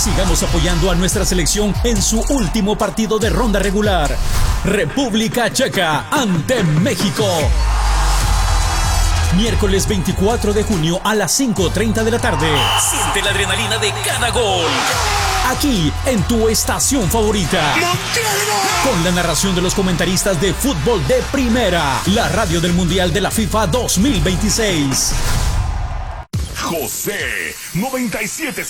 Sigamos apoyando a nuestra selección en su último partido de ronda regular. República Checa ante México. Miércoles 24 de junio a las 5:30 de la tarde. Siente la adrenalina de cada gol. Aquí, en tu estación favorita. Con la narración de los comentaristas de fútbol de primera. La radio del Mundial de la FIFA 2026. José 97.7.